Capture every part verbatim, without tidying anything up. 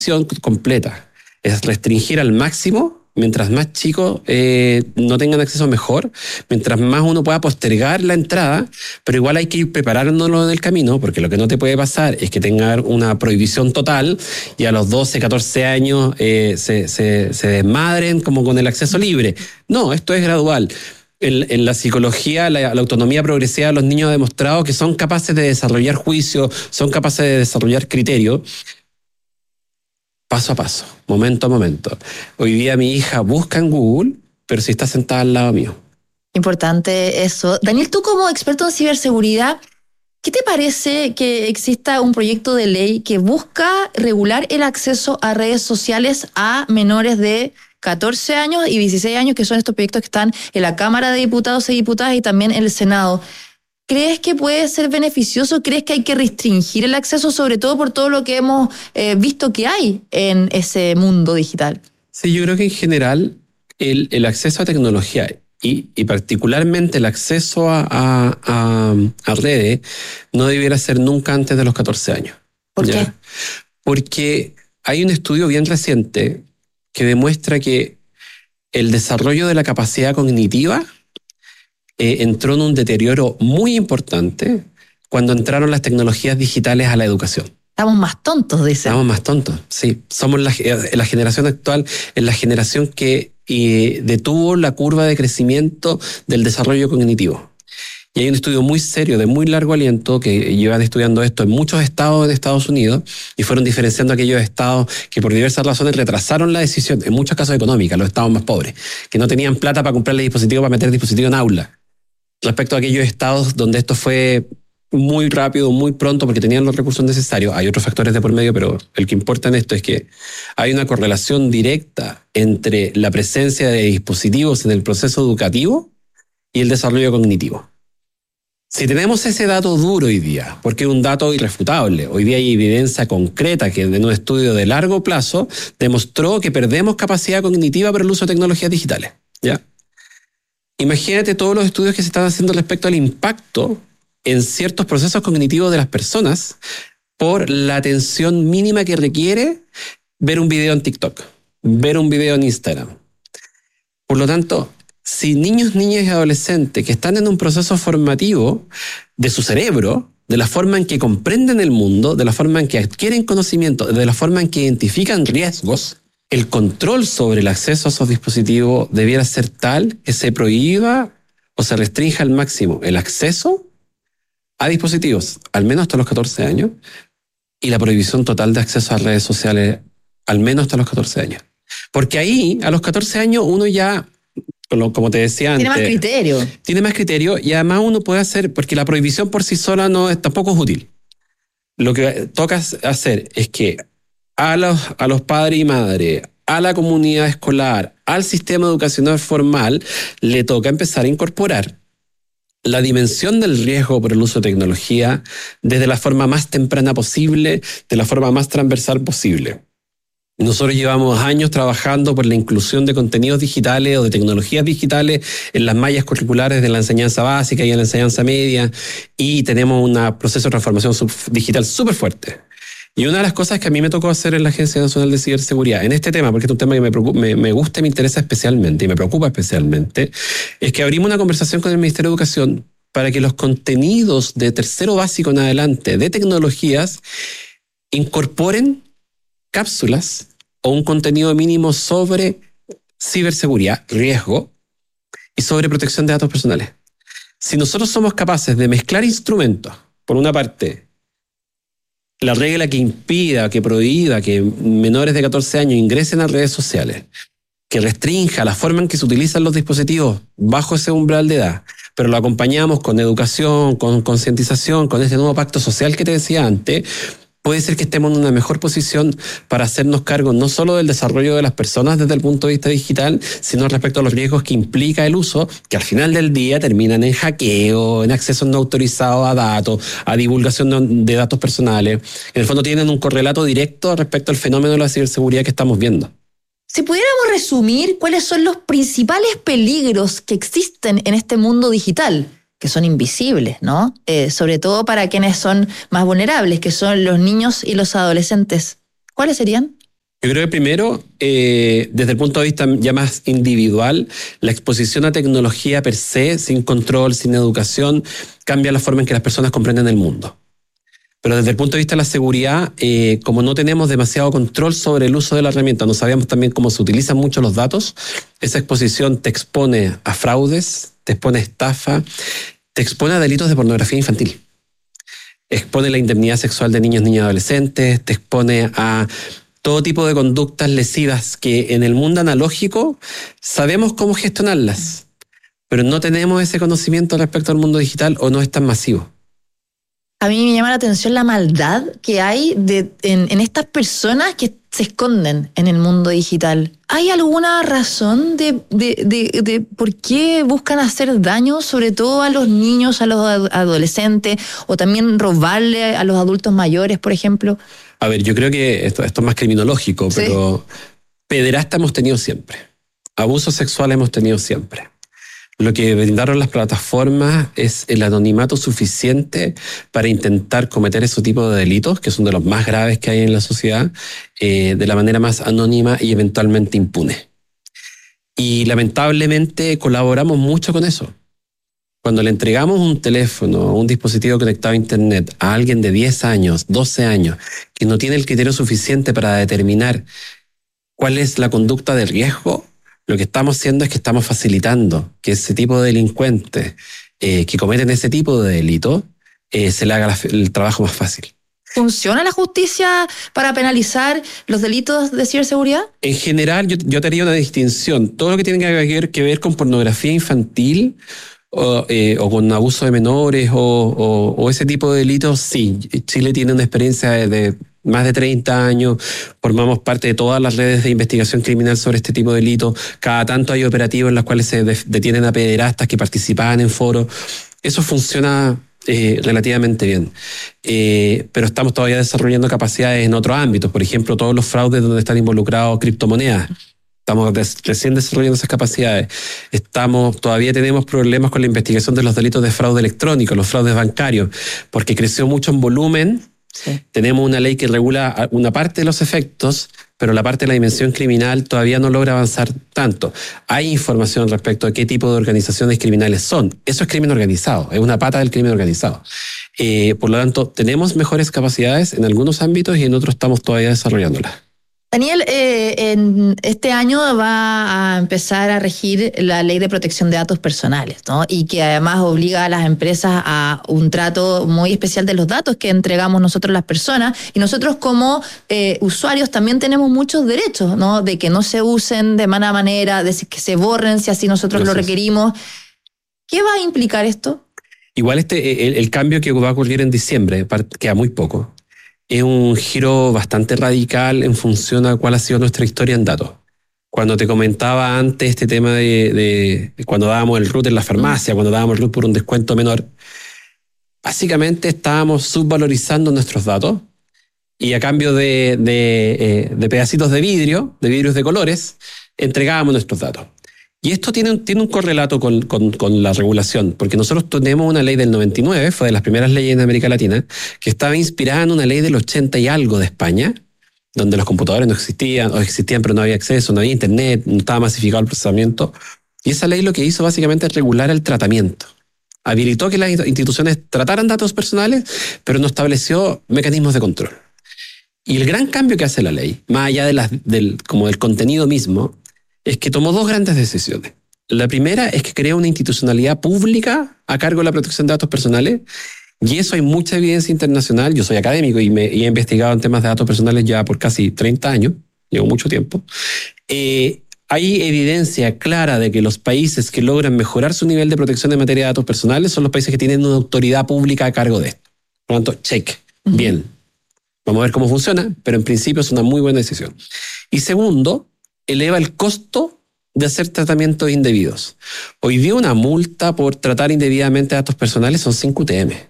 completa. Es restringir al máximo. Mientras más chicos eh, no tengan acceso mejor, mientras más uno pueda postergar la entrada, pero igual hay que ir preparándonos en el camino, porque lo que no te puede pasar es que tengan una prohibición total y a los doce, catorce años eh, se, se, se desmadren como con el acceso libre. No, esto es gradual. En, en la psicología, la, la autonomía progresiva de los niños ha demostrado que son capaces de desarrollar juicio, son capaces de desarrollar criterio, paso a paso, momento a momento. Hoy día mi hija busca en Google, pero si está sentada al lado mío. Importante eso. Daniel, tú como experto en ciberseguridad, ¿qué te parece que exista un proyecto de ley que busca regular el acceso a redes sociales a menores de catorce años y dieciséis años, que son estos proyectos que están en la Cámara de Diputados y Diputadas y también en el Senado? ¿Crees que puede ser beneficioso? ¿Crees que hay que restringir el acceso, sobre todo por todo lo que hemos eh, visto que hay en ese mundo digital? Sí, yo creo que en general el, el acceso a tecnología y, y particularmente el acceso a, a, a, a redes no debiera ser nunca antes de los catorce años. ¿Por ¿ya? qué? Porque hay un estudio bien reciente que demuestra que el desarrollo de la capacidad cognitiva Eh, entró en un deterioro muy importante cuando entraron las tecnologías digitales a la educación. Estamos más tontos, dice. Estamos más tontos, sí. Somos la, la generación actual, es la generación que eh, detuvo la curva de crecimiento del desarrollo cognitivo. Y hay un estudio muy serio, de muy largo aliento, que llevan estudiando esto en muchos estados de Estados Unidos y fueron diferenciando aquellos estados que por diversas razones retrasaron la decisión, en muchos casos económicas, los estados más pobres, que no tenían plata para comprarle dispositivos, para meter dispositivos en aula, respecto a aquellos estados donde esto fue muy rápido, muy pronto, porque tenían los recursos necesarios. Hay otros factores de por medio, pero el que importa en esto es que hay una correlación directa entre la presencia de dispositivos en el proceso educativo y el desarrollo cognitivo. Si tenemos ese dato duro hoy día, porque es un dato irrefutable, hoy día hay evidencia concreta que en un estudio de largo plazo demostró que perdemos capacidad cognitiva por el uso de tecnologías digitales, ¿ya? Imagínate todos los estudios que se están haciendo respecto al impacto en ciertos procesos cognitivos de las personas por la atención mínima que requiere ver un video en TikTok, ver un video en Instagram. Por lo tanto, si niños, niñas y adolescentes que están en un proceso formativo de su cerebro, de la forma en que comprenden el mundo, de la forma en que adquieren conocimiento, de la forma en que identifican riesgos, el control sobre el acceso a esos dispositivos debiera ser tal que se prohíba o se restrinja al máximo el acceso a dispositivos, al menos hasta los catorce años, y la prohibición total de acceso a redes sociales, al menos hasta los catorce años. Porque ahí, a los catorce años, uno ya, como te decía antes, tiene más criterio. Tiene más criterio y además uno puede hacer, porque la prohibición por sí sola no es, tampoco es útil. Lo que toca hacer es que a los, a los padres y madres, a la comunidad escolar, al sistema educacional formal, le toca empezar a incorporar la dimensión del riesgo por el uso de tecnología desde la forma más temprana posible, de la forma más transversal posible. Nosotros llevamos años trabajando por la inclusión de contenidos digitales o de tecnologías digitales en las mallas curriculares de la enseñanza básica y en la enseñanza media, y tenemos un proceso de transformación digital súper fuerte. Y una de las cosas que a mí me tocó hacer en la Agencia Nacional de Ciberseguridad, en este tema, porque es un tema que me, preocupa, me, me gusta y me interesa especialmente, y me preocupa especialmente, es que abrimos una conversación con el Ministerio de Educación para que los contenidos de tercero básico en adelante de tecnologías incorporen cápsulas o un contenido mínimo sobre ciberseguridad, riesgo y sobre protección de datos personales. Si nosotros somos capaces de mezclar instrumentos, por una parte, la regla que impida, que prohíba que menores de catorce años ingresen a redes sociales, que restrinja la forma en que se utilizan los dispositivos bajo ese umbral de edad, pero lo acompañamos con educación, con concientización, con este nuevo pacto social que te decía antes, puede ser que estemos en una mejor posición para hacernos cargo no solo del desarrollo de las personas desde el punto de vista digital, sino respecto a los riesgos que implica el uso, que al final del día terminan en hackeo, en acceso no autorizado a datos, a divulgación de datos personales. En el fondo tienen un correlato directo respecto al fenómeno de la ciberseguridad que estamos viendo. Si pudiéramos resumir cuáles son los principales peligros que existen en este mundo digital, que son invisibles, ¿no? Eh, sobre todo para quienes son más vulnerables, que son los niños y los adolescentes. ¿Cuáles serían? Yo creo que primero, eh, desde el punto de vista ya más individual, la exposición a tecnología per se, sin control, sin educación, cambia la forma en que las personas comprenden el mundo. Pero desde el punto de vista de la seguridad, eh, como no tenemos demasiado control sobre el uso de la herramienta, no sabíamos también cómo se utilizan mucho los datos, esa exposición te expone a fraudes, te expone a estafa, te expone a delitos de pornografía infantil. Expone la indemnidad sexual de niños, niñas y adolescentes, te expone a todo tipo de conductas lesivas que en el mundo analógico sabemos cómo gestionarlas, pero no tenemos ese conocimiento respecto al mundo digital o no es tan masivo. A mí me llama la atención la maldad que hay de, en, en estas personas que se esconden en el mundo digital. ¿Hay alguna razón de, de, de, de por qué buscan hacer daño, sobre todo a los niños, a los adolescentes, o también robarle a los adultos mayores, por ejemplo? A ver, yo creo que esto, esto es más criminológico, ¿sí? Pero pederasta hemos tenido siempre. Abuso sexual hemos tenido siempre. Lo que brindaron las plataformas es el anonimato suficiente para intentar cometer ese tipo de delitos, que son de los más graves que hay en la sociedad, eh, de la manera más anónima y eventualmente impune. Y lamentablemente colaboramos mucho con eso. Cuando le entregamos un teléfono, un dispositivo conectado a Internet a alguien de diez años, doce años, que no tiene el criterio suficiente para determinar cuál es la conducta de riesgo, lo que estamos haciendo es que estamos facilitando que ese tipo de delincuentes eh, que cometen ese tipo de delito eh, se le haga la, el trabajo más fácil. ¿Funciona la justicia para penalizar los delitos de ciberseguridad? En general, yo, yo te haría una distinción. Todo lo que tiene que ver, que ver con pornografía infantil o, eh, o con abuso de menores o, o, o ese tipo de delitos, sí. Chile tiene una experiencia de, de más de treinta años, formamos parte de todas las redes de investigación criminal sobre este tipo de delitos. Cada tanto hay operativos en los cuales se detienen a pederastas que participaban en foros. Eso funciona eh, relativamente bien. Eh, pero estamos todavía desarrollando capacidades en otros ámbitos. Por ejemplo, todos los fraudes donde están involucrados criptomonedas. Estamos des- recién desarrollando esas capacidades. Estamos, todavía tenemos problemas con la investigación de los delitos de fraude electrónico, los fraudes bancarios, porque creció mucho en volumen. Sí. Tenemos una ley que regula una parte de los efectos, pero la parte de la dimensión criminal todavía no logra avanzar tanto. Hay información respecto a qué tipo de organizaciones criminales son. Eso es crimen organizado, es una pata del crimen organizado. Eh, por lo tanto, tenemos mejores capacidades en algunos ámbitos y en otros estamos todavía desarrollándolas. Daniel, eh, en este año va a empezar a regir la Ley de Protección de Datos Personales, ¿no? Y que además obliga a las empresas a un trato muy especial de los datos que entregamos nosotros las personas. Y nosotros como eh, usuarios también tenemos muchos derechos, ¿no? De que no se usen de mala manera, de que se borren si así nosotros Gracias. Lo requerimos. ¿Qué va a implicar esto? Igual este el, el cambio que va a ocurrir en diciembre, queda muy poco. Es un giro bastante radical en función a cuál ha sido nuestra historia en datos. Cuando te comentaba antes este tema de, de cuando dábamos el root en la farmacia, cuando dábamos el root por un descuento menor, básicamente estábamos subvalorizando nuestros datos y a cambio de, de, eh, de pedacitos de vidrio, de vidrios de colores, entregábamos nuestros datos. Y esto tiene un, tiene un correlato con, con, con la regulación, porque nosotros tenemos una ley del noventa y nueve, fue de las primeras leyes en América Latina, que estaba inspirada en una ley del ochenta y algo de España, donde los computadores no existían, o existían pero no había acceso, no había internet, no estaba masificado el procesamiento. Y esa ley lo que hizo básicamente es regular el tratamiento. Habilitó que las instituciones trataran datos personales, pero no estableció mecanismos de control. Y el gran cambio que hace la ley, más allá de las, del, como del contenido mismo, es que tomó dos grandes decisiones. La primera es que crea una institucionalidad pública a cargo de la protección de datos personales, y eso hay mucha evidencia internacional. Yo soy académico y, me, y he investigado en temas de datos personales ya por casi treinta años, llevo mucho tiempo. Eh, hay evidencia clara de que los países que logran mejorar su nivel de protección en materia de datos personales son los países que tienen una autoridad pública a cargo de esto. Por lo tanto, check, uh-huh. Bien. Vamos a ver cómo funciona, pero en principio es una muy buena decisión. Y segundo, eleva el costo de hacer tratamientos indebidos. Hoy día una multa por tratar indebidamente datos personales son cinco U T M.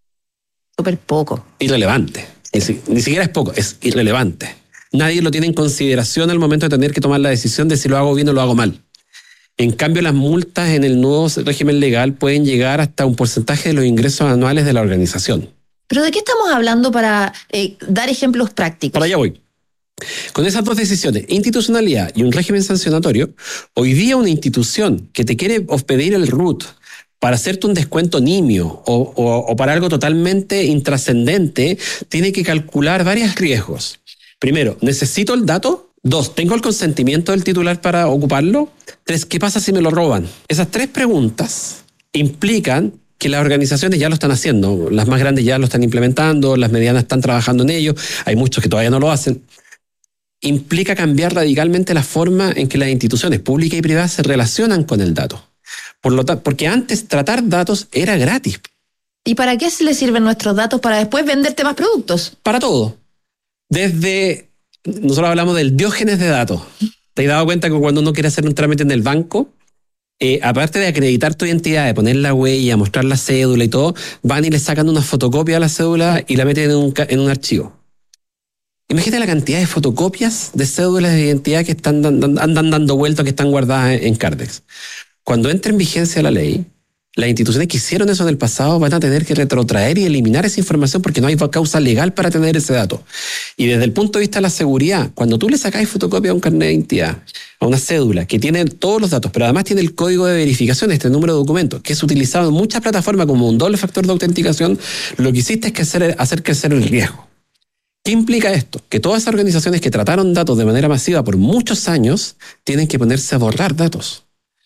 Súper poco. Irrelevante. Sí. Ni, ni siquiera es poco, es irrelevante. Nadie lo tiene en consideración al momento de tener que tomar la decisión de si lo hago bien o lo hago mal. En cambio, las multas en el nuevo régimen legal pueden llegar hasta un porcentaje de los ingresos anuales de la organización. ¿Pero de qué estamos hablando para eh, dar ejemplos prácticos? Para allá voy. Con esas dos decisiones, institucionalidad y un régimen sancionatorio, hoy día una institución que te quiere pedir el root para hacerte un descuento nimio o, o, o para algo totalmente intrascendente, tiene que calcular varios riesgos. Primero, ¿necesito el dato? Dos, ¿tengo el consentimiento del titular para ocuparlo? Tres, ¿qué pasa si me lo roban? Esas tres preguntas implican que las organizaciones ya lo están haciendo. Las más grandes ya lo están implementando, las medianas están trabajando en ello, hay muchos que todavía no lo hacen. Implica cambiar radicalmente la forma en que las instituciones públicas y privadas se relacionan con el dato. Por lo tanto, porque antes tratar datos era gratis. ¿Y para qué le sirven nuestros datos? Para después venderte más productos. Para todo. Desde, nosotros hablamos del diógenes de datos. ¿Te has dado cuenta que cuando uno quiere hacer un trámite en el banco, eh, aparte de acreditar tu identidad, de poner la huella, mostrar la cédula y todo, van y le sacan una fotocopia a la cédula y la meten en un, en un archivo? Imagínate la cantidad de fotocopias de cédulas de identidad que están andan dando vueltas, que están guardadas en Cardex. Cuando entre en vigencia la ley, las instituciones que hicieron eso en el pasado van a tener que retrotraer y eliminar esa información porque no hay causa legal para tener ese dato. Y desde el punto de vista de la seguridad, cuando tú le sacáis fotocopia a un carnet de identidad, a una cédula que tiene todos los datos, pero además tiene el código de verificación, este número de documentos, que es utilizado en muchas plataformas como un doble factor de autenticación, lo que hiciste es que hacer, hacer crecer el riesgo. ¿Qué implica esto? Que todas esas organizaciones que trataron datos de manera masiva por muchos años tienen que ponerse a borrar datos.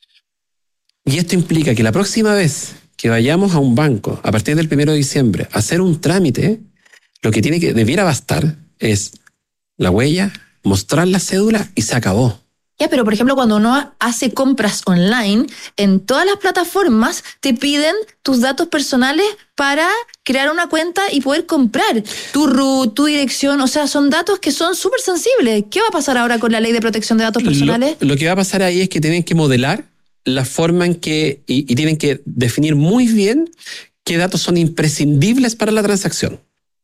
Y esto implica que la próxima vez que vayamos a un banco, a partir del primero de diciembre, a hacer un trámite, lo que tiene que debiera bastar es la huella, mostrar la cédula y se acabó. Ya, pero por ejemplo, cuando uno hace compras online, en todas las plataformas te piden tus datos personales para crear una cuenta y poder comprar. Tu root, tu dirección, o sea, son datos que son súper sensibles. ¿Qué va a pasar ahora con la ley de protección de datos personales? Lo, lo que va a pasar ahí es que tienen que modelar la forma en que, y, y tienen que definir muy bien qué datos son imprescindibles para la transacción.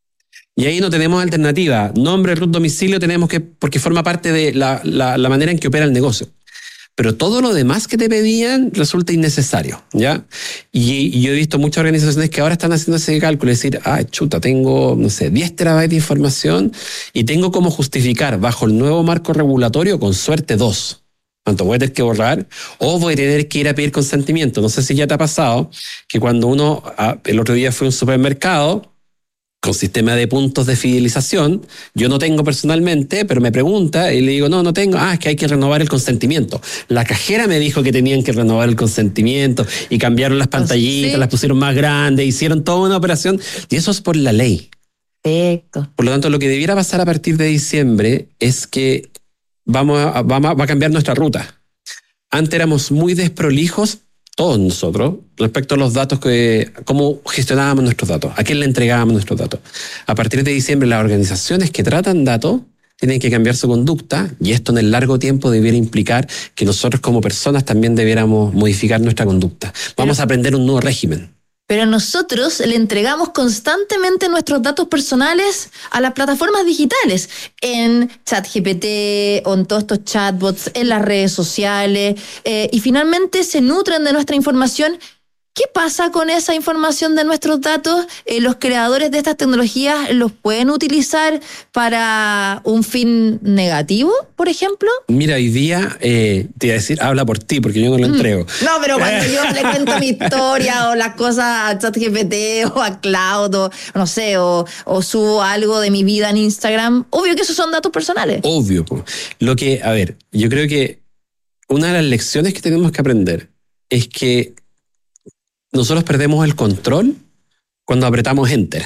Y ahí no tenemos alternativa. Nombre, root, domicilio tenemos que, porque forma parte de la, la, la manera en que opera el negocio. Pero todo lo demás que te pedían resulta innecesario, ¿ya? Y, y yo he visto muchas organizaciones que ahora están haciendo ese cálculo, es decir, ah, chuta, tengo, no sé, diez terabytes de información y tengo como justificar bajo el nuevo marco regulatorio, con suerte, dos. Tanto voy a tener que borrar o voy a tener que ir a pedir consentimiento. No sé si ya te ha pasado que cuando uno, el otro día fue a un supermercado con sistema de puntos de fidelización, yo no tengo personalmente, pero me pregunta y le digo, no, no tengo, ah, es que hay que renovar el consentimiento. La cajera me dijo que tenían que renovar el consentimiento y cambiaron las pantallitas, sí, las pusieron más grandes, hicieron toda una operación y eso es por la ley. Perfecto. Por lo tanto, lo que debiera pasar a partir de diciembre es que vamos a, vamos a, va a cambiar nuestra ruta. Antes éramos muy desprolijos, todos nosotros, respecto a los datos, que cómo gestionábamos nuestros datos, a quién le entregábamos nuestros datos. A partir de diciembre, las organizaciones que tratan datos tienen que cambiar su conducta y esto en el largo tiempo debiera implicar que nosotros como personas también debiéramos modificar nuestra conducta. Vamos Pero... a aprender un nuevo régimen. Pero nosotros le entregamos constantemente nuestros datos personales a las plataformas digitales, en ChatGPT, o en todos estos chatbots, en las redes sociales, eh, y finalmente se nutren de nuestra información. ¿Qué pasa con esa información de nuestros datos? Eh, ¿Los creadores de estas tecnologías los pueden utilizar para un fin negativo, por ejemplo? Mira, hoy día, eh, te iba a decir, habla por ti, porque yo no lo entrego. No, pero cuando yo le cuento mi historia o las cosas a ChatGPT o a Cloud o no sé, o, o subo algo de mi vida en Instagram, obvio que esos son datos personales. Obvio. Lo que, a ver, yo creo que una de las lecciones que tenemos que aprender es que nosotros perdemos el control cuando apretamos Enter.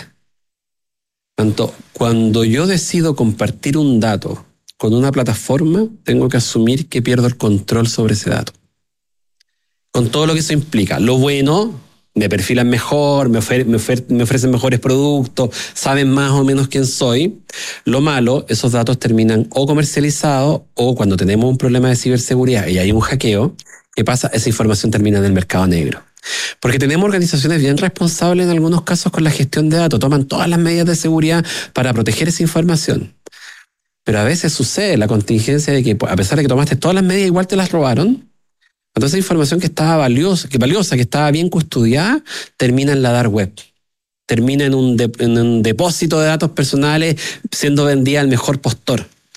Tanto, cuando yo decido compartir un dato con una plataforma, tengo que asumir que pierdo el control sobre ese dato. Con todo lo que eso implica. Lo bueno, me perfilan mejor, me, ofer- me, ofer- me ofrecen mejores productos, saben más o menos quién soy. Lo malo, esos datos terminan o comercializados o cuando tenemos un problema de ciberseguridad y hay un hackeo, ¿qué pasa? Esa información termina en el mercado negro. Porque tenemos organizaciones bien responsables en algunos casos con la gestión de datos, toman todas las medidas de seguridad para proteger esa información. Pero a veces sucede la contingencia de que a pesar de que tomaste todas las medidas, igual te las robaron. Entonces esa información que estaba valiosa, que valiosa, que estaba bien custodiada, termina en la dark web. Termina en un, de, en un depósito de datos personales siendo vendida al mejor postor.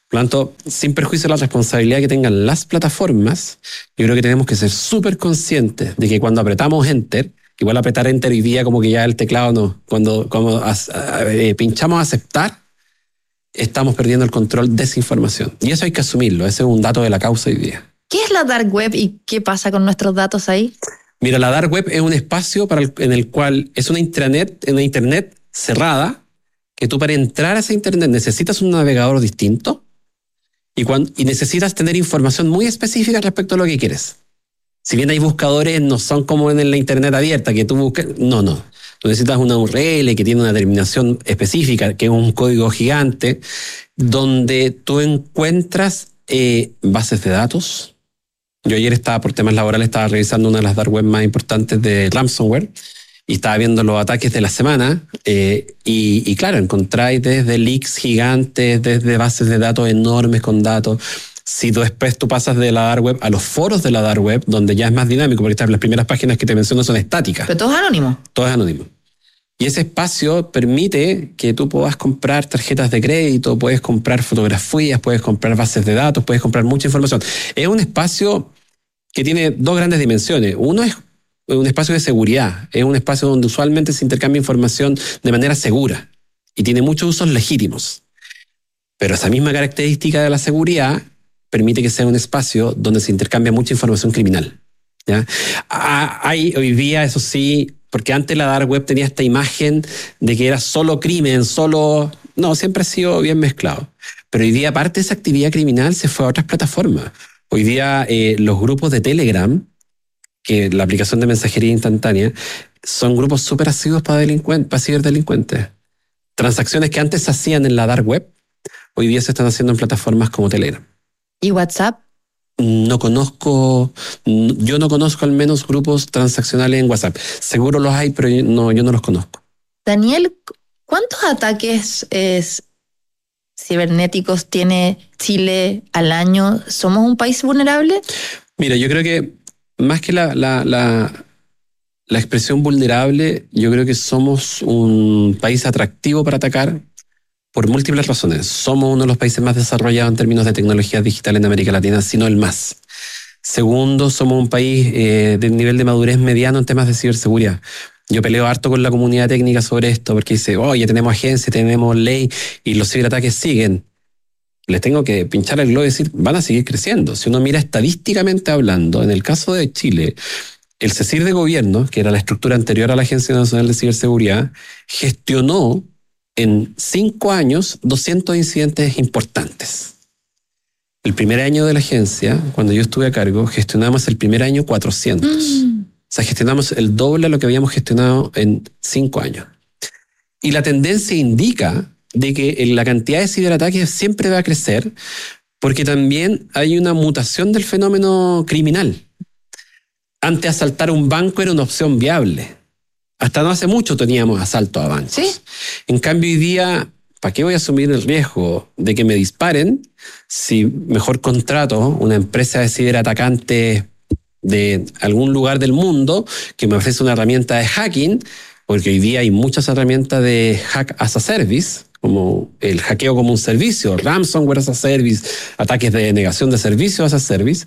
Por lo tanto, sin perjuicio de la responsabilidad que tengan las plataformas, yo creo que tenemos que ser súper conscientes de que cuando apretamos Enter, igual apretar Enter hoy día como que ya el teclado no, cuando, cuando as, eh, pinchamos aceptar, estamos perdiendo el control de esa información. Y eso hay que asumirlo, ese es un dato de la causa hoy día. ¿Qué es la dark web y qué pasa con nuestros datos ahí? Mira, la dark web es un espacio para el, en el cual es una intranet, una internet cerrada, que tú para entrar a esa internet necesitas un navegador distinto y, cuando, y necesitas tener información muy específica respecto a lo que quieres. Si bien hay buscadores, no son como en la internet abierta, que tú buscas... No, no. Tú necesitas una U R L que tiene una terminación específica, que es un código gigante, donde tú encuentras eh, bases de datos. Yo ayer estaba, por temas laborales, estaba revisando una de las dark web más importantes de ransomware y estaba viendo los ataques de la semana eh, y, y claro, encontráis desde leaks gigantes, desde bases de datos enormes con datos. Si tú después tú pasas de la dark web a los foros de la dark web, donde ya es más dinámico, porque las primeras páginas que te menciono son estáticas. Pero todo es anónimo. Todo es anónimo. Y ese espacio permite que tú puedas comprar tarjetas de crédito, puedes comprar fotografías, puedes comprar bases de datos, puedes comprar mucha información. Es un espacio que tiene dos grandes dimensiones. Uno es un espacio de seguridad, es un espacio donde usualmente se intercambia información de manera segura y tiene muchos usos legítimos. Pero esa misma característica de la seguridad permite que sea un espacio donde se intercambia mucha información criminal, ¿ya? Hay hoy día, eso sí, porque antes la dark web tenía esta imagen de que era solo crimen, solo... No, siempre ha sido bien mezclado. Pero hoy día parte de esa actividad criminal se fue a otras plataformas. Hoy día eh, los grupos de Telegram, que la aplicación de mensajería instantánea, son grupos súper asiduos para, delincuentes, para ciberdelincuentes. Transacciones que antes se hacían en la dark web, hoy día se están haciendo en plataformas como Telegram. ¿Y WhatsApp? No conozco, yo no conozco al menos grupos transaccionales en WhatsApp. Seguro los hay, pero yo no, yo no los conozco. Daniel, ¿cuántos ataques es, cibernéticos tiene Chile al año? ¿Somos un país vulnerable? Mira, yo creo que más que la, la, la, la expresión vulnerable, yo creo que somos un país atractivo para atacar por múltiples razones. Somos uno de los países más desarrollados en términos de tecnología digital en América Latina, si no el más. Segundo, somos un país eh, de nivel de madurez mediano en temas de ciberseguridad. Yo peleo harto con la comunidad técnica sobre esto, porque dice, oh, ya tenemos agencia, tenemos ley, y los ciberataques siguen. Les tengo que pinchar el globo y decir, van a seguir creciendo. Si uno mira estadísticamente hablando, en el caso de Chile, el CECIR de gobierno, que era la estructura anterior a la Agencia Nacional de Ciberseguridad, gestionó en cinco años doscientos incidentes importantes. El primer año de la agencia, cuando yo estuve a cargo, gestionamos el primer año cuatrocientos. Mm. O sea, gestionamos el doble de lo que habíamos gestionado en cinco años. Y la tendencia indica de que la cantidad de ciberataques siempre va a crecer porque también hay una mutación del fenómeno criminal. Antes asaltar un banco era una opción viable. Hasta no hace mucho teníamos asalto a bancos. ¿Sí? En cambio, hoy día, ¿para qué voy a asumir el riesgo de que me disparen si mejor contrato una empresa de ciberatacantes de algún lugar del mundo que me ofrece una herramienta de hacking? Porque hoy día hay muchas herramientas de hack as a service, como el hackeo como un servicio, ransomware as a service, ataques de negación de servicios as a service.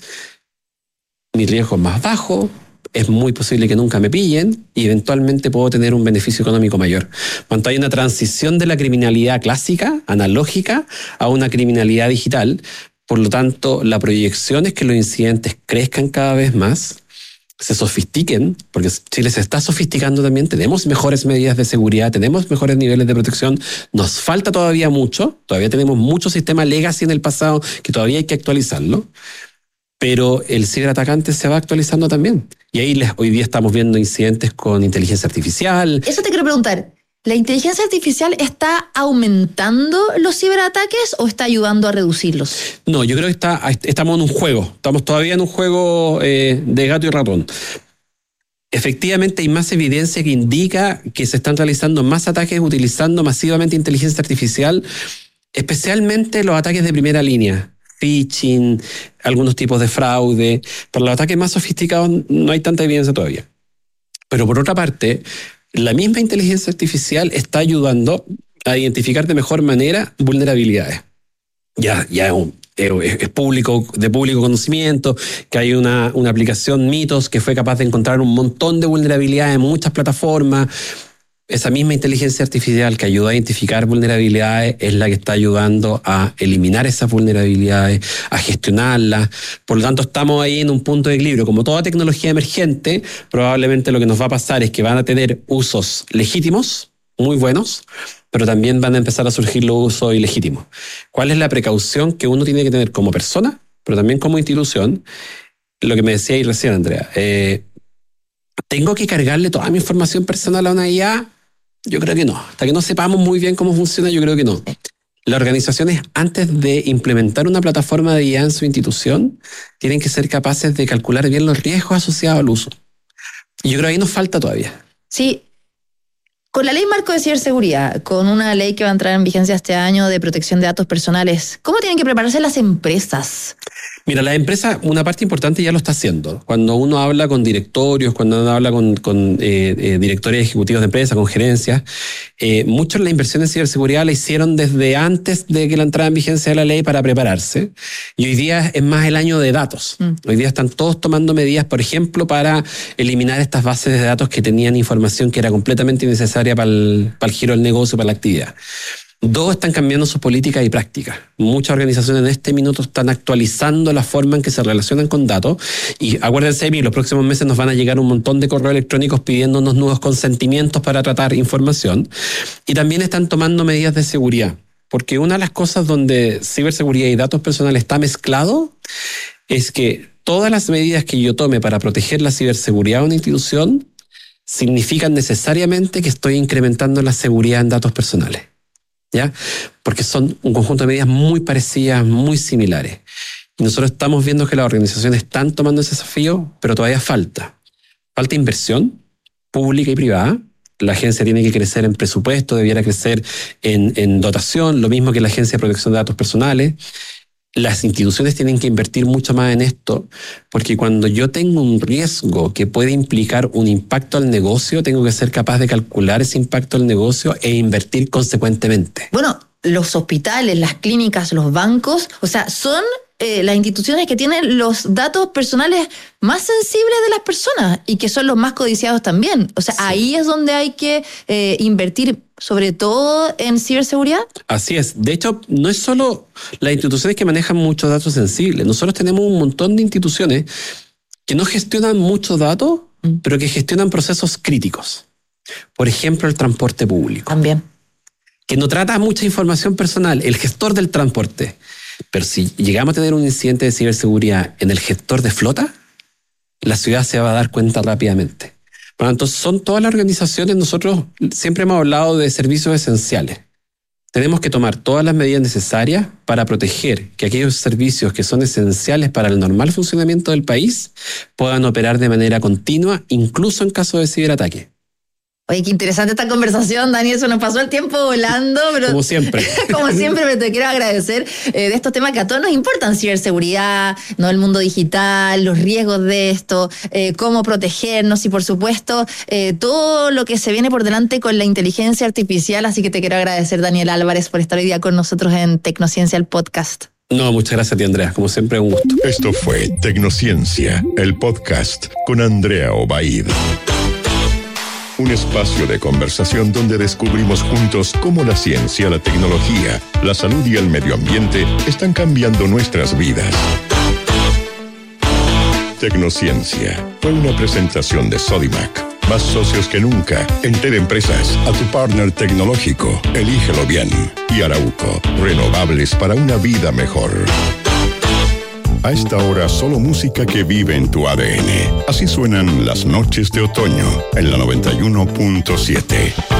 Mi riesgo es más bajo, es muy posible que nunca me pillen y eventualmente puedo tener un beneficio económico mayor. Cuando hay una transición de la criminalidad clásica, analógica, a una criminalidad digital, por lo tanto, la proyección es que los incidentes crezcan cada vez más, se sofistiquen, porque Chile se está sofisticando también, tenemos mejores medidas de seguridad, tenemos mejores niveles de protección, nos falta todavía mucho, todavía tenemos mucho sistema legacy en el pasado que todavía hay que actualizarlo, pero el ciberatacante se va actualizando también. Y ahí les, hoy día estamos viendo incidentes con inteligencia artificial. Eso te quiero preguntar. ¿La inteligencia artificial está aumentando los ciberataques o está ayudando a reducirlos? No, yo creo que está, estamos en un juego. Estamos todavía en un juego eh, de gato y ratón. Efectivamente hay más evidencia que indica que se están realizando más ataques utilizando masivamente inteligencia artificial, especialmente los ataques de primera línea. Phishing, algunos tipos de fraude. Para los ataques más sofisticados no hay tanta evidencia todavía. Pero por otra parte, la misma inteligencia artificial está ayudando a identificar de mejor manera vulnerabilidades. ya, ya es, un, es, es público, de público conocimiento, que hay una, una aplicación Mitos que fue capaz de encontrar un montón de vulnerabilidades en muchas plataformas. Esa misma inteligencia artificial que ayuda a identificar vulnerabilidades es la que está ayudando a eliminar esas vulnerabilidades, a gestionarlas. Por lo tanto, estamos ahí en un punto de equilibrio. Como toda tecnología emergente, probablemente lo que nos va a pasar es que van a tener usos legítimos, muy buenos, pero también van a empezar a surgir los usos ilegítimos. ¿Cuál es la precaución que uno tiene que tener como persona, pero también como institución? Lo que me decía ahí recién, Andrea. Eh, ¿Tengo que cargarle toda mi información personal a una I A? Yo creo que no. Hasta que no sepamos muy bien cómo funciona, yo creo que no. Las organizaciones, antes de implementar una plataforma de I A en su institución, tienen que ser capaces de calcular bien los riesgos asociados al uso. Y yo creo que ahí nos falta todavía. Sí. Con la ley marco de ciberseguridad, con una ley que va a entrar en vigencia este año de protección de datos personales, ¿cómo tienen que prepararse las empresas? Mira, la empresa, una parte importante ya lo está haciendo. Cuando uno habla con directorios, cuando uno habla con, con eh, eh, directores ejecutivos de empresas, con gerencias, eh, muchos de la inversión en ciberseguridad la hicieron desde antes de que la entrada en vigencia de la ley para prepararse. Y hoy día es más el año de datos. Mm. Hoy día están todos tomando medidas, por ejemplo, para eliminar estas bases de datos que tenían información que era completamente innecesaria para el, para el giro del negocio, para la actividad. Dos, están cambiando sus políticas y prácticas. Muchas organizaciones en este minuto están actualizando la forma en que se relacionan con datos. Y acuérdense de mí, los próximos meses nos van a llegar un montón de correos electrónicos pidiéndonos nuevos consentimientos para tratar información. Y también están tomando medidas de seguridad. Porque una de las cosas donde ciberseguridad y datos personales está mezclado es que todas las medidas que yo tome para proteger la ciberseguridad de una institución significan necesariamente que estoy incrementando la seguridad en datos personales. ¿Ya? Porque son un conjunto de medidas muy parecidas, muy similares. Y nosotros estamos viendo que las organizaciones están tomando ese desafío, pero todavía falta. Falta inversión pública y privada. La agencia tiene que crecer en presupuesto, debiera crecer en, en dotación, lo mismo que la Agencia de Protección de Datos Personales. Las instituciones tienen que invertir mucho más en esto, porque cuando yo tengo un riesgo que puede implicar un impacto al negocio, tengo que ser capaz de calcular ese impacto al negocio e invertir consecuentemente. Bueno, los hospitales, las clínicas, los bancos, o sea, son eh, las instituciones que tienen los datos personales más sensibles de las personas y que son los más codiciados también. O sea, sí. Ahí es donde hay que eh, invertir, sobre todo en ciberseguridad. Así es. De hecho, no es solo las instituciones que manejan muchos datos sensibles. Nosotros tenemos un montón de instituciones que no gestionan muchos datos, mm. pero que gestionan procesos críticos. Por ejemplo, el transporte público. También. Que no trata mucha información personal, el gestor del transporte. Pero si llegamos a tener un incidente de ciberseguridad en el gestor de flota, la ciudad se va a dar cuenta rápidamente. Por lo tanto, son todas las organizaciones, nosotros siempre hemos hablado de servicios esenciales. Tenemos que tomar todas las medidas necesarias para proteger que aquellos servicios que son esenciales para el normal funcionamiento del país puedan operar de manera continua, incluso en caso de ciberataque. Oye, qué interesante esta conversación, Daniel. Se nos pasó el tiempo volando. Pero, como siempre. Como siempre, pero te quiero agradecer eh, de estos temas que a todos nos importan. Ciberseguridad, ¿no? El mundo digital, los riesgos de esto, eh, cómo protegernos y, por supuesto, eh, todo lo que se viene por delante con la inteligencia artificial. Así que te quiero agradecer, Daniel Álvarez, por estar hoy día con nosotros en Tecnociencia, el podcast. No, muchas gracias a ti, Andrea. Como siempre, un gusto. Esto fue Tecnociencia, el podcast con Andrea Obaid. Un espacio de conversación donde descubrimos juntos cómo la ciencia, la tecnología, la salud y el medio ambiente están cambiando nuestras vidas. Tecnociencia fue una presentación de Sodimac. Más socios que nunca. En Empresas, a tu partner tecnológico. Elígelo bien. Y Arauco, renovables para una vida mejor. A esta hora, solo música que vive en tu A D N. Así suenan las noches de otoño en la noventa y uno punto siete.